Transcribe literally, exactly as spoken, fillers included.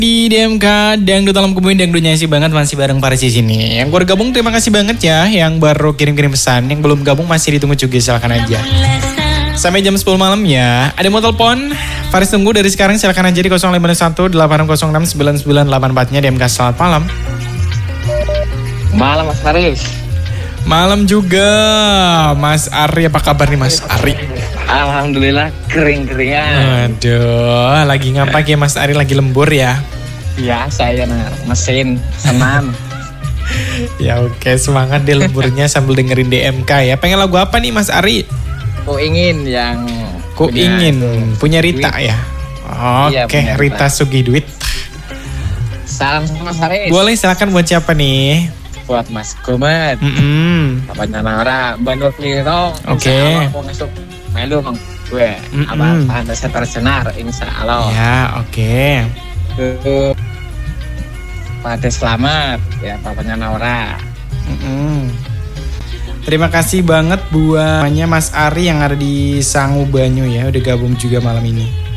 Di D M K Dangdut Alam Kemudian Dangdutnya sih banget masih bareng Paris di sini. Yang baru gabung terima kasih banget ya. Yang baru kirim-kirim pesan, yang belum gabung masih ditunggu juga, silakan aja. Sampai jam sepuluh malam ya. Ada mau telepon? Faris tunggu dari sekarang, silakan aja di nol lima satu delapan nol enam sembilan sembilan delapan empat nya D M K. Selamat malam. Malam Mas Faris. Malam juga Mas Ari, apa kabar nih Mas Ari? Alhamdulillah kering-keringan. Aduh, lagi ngapain ya Mas Ari, lagi lembur ya? Ya saya nah, mesin senam. Ya oke, semangat deh lemburnya sambil dengerin D M K ya. Pengen lagu apa nih Mas Ari? Ku ingin yang Ku punya ingin itu. Punya Rita duit. Ya. Oke, iya, Rita Sugihduit. Salam sama Mas Faris. Boleh, silakan buat siapa nih? Buat Mas Gumet. Mm-hmm. Papanya Nara, Bandung Kliro. Oke. Aku masuk melu bang gue. Mm-hmm. Apa anda saya tersenar, insya Allah. Ya, oke. Okay. Pada selamat ya papanya Naura. Mm-hmm. Terima kasih banget buat Mas Ari yang ada di Sangu Banyu ya, udah gabung juga malam ini.